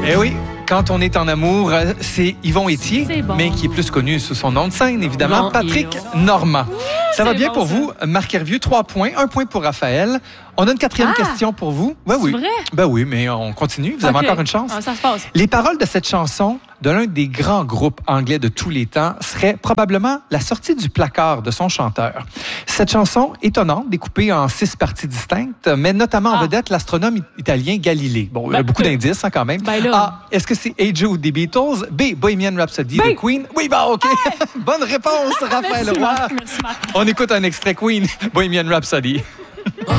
Eh oui, quand on est en amour, c'est Yvon Ethier, C'est bon. mais qui est plus connu sous son nom de scène, évidemment, Non, Patrick Yvon. Normand. Ça va c'est bien bon, pour ça. vous, Marc Hervieux, 3 points, 1 point pour Raphaël. On a une 4e question pour vous. Ben C'est oui. vrai? Ben oui, mais on continue. Vous avez OK. encore une chance. Ah, ça se passe. Les paroles de cette chanson de l'un des grands groupes anglais de tous les temps seraient probablement la sortie du placard de son chanteur. Cette chanson, étonnante, découpée en 6 parties distinctes, met notamment en vedette l'astronome italien Galilée. Bon, il y a beaucoup d'indices quand même. Ben là. A. Est-ce que c'est Hey Jude des Beatles? B. Bohemian Rhapsody de Queen? Oui, bah OK. Bonne réponse, Raphaël Merci, Roy. Marc. Merci, Marc. On écoute un extrait Queen, Bohemian Rhapsody.